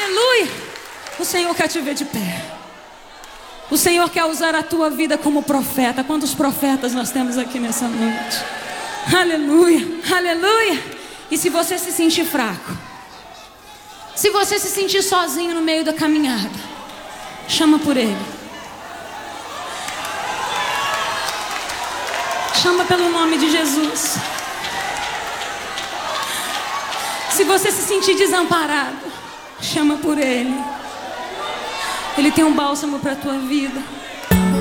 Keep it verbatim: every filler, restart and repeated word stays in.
Aleluia. O Senhor quer te ver de pé. O Senhor quer usar a tua vida como profeta. Quantos profetas nós temos aqui nessa noite? Aleluia, aleluia. E se você se sentir fraco, se você se sentir sozinho no meio da caminhada, chama por Ele. Chama pelo nome de Jesus. Se você se sentir desamparado, chama por Ele. Ele tem um bálsamo para a tua vida.